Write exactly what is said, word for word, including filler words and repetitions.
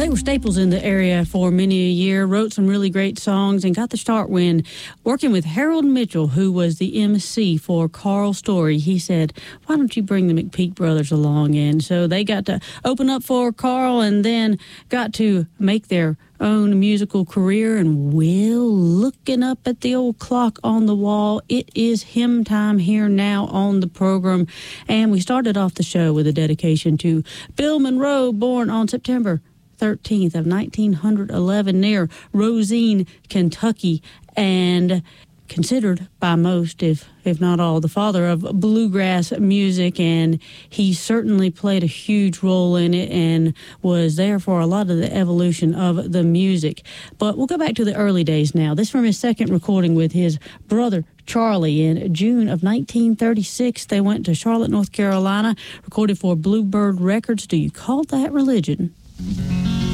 They were staples in the area for many a year, wrote some really great songs, and got the start when working with Harold Mitchell, who was the M C for Carl Story. He said, why don't you bring the McPeak brothers along? And so they got to open up for Carl and then got to make their own musical career. And Will, looking up at the old clock on the wall, it is hymn time here now on the program. And we started off the show with a dedication to Bill Monroe, born on September thirteenth of nineteen eleven near Rosine, Kentucky, and considered by most, if if not all, the father of bluegrass music, and he certainly played a huge role in it and was there for a lot of the evolution of the music. But we'll go back to the early days now. This from his second recording with his brother Charlie in June of nineteen thirty-six. They went to Charlotte, North Carolina, recorded for Bluebird Records. Do you call that religion?